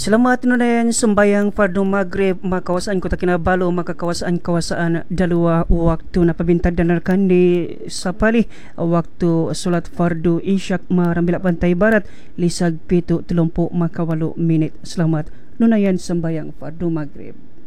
Selamat nunayan sembayang fardu maghrib makawasaan Kota Kinabalu makakawasaan dalawa waktu na pabintad danarkan di sapali waktu solat fardu isyak marambila Pantai Barat lisag 7:30 makawalo minit. Selamat nunayan sembayang fardu maghrib.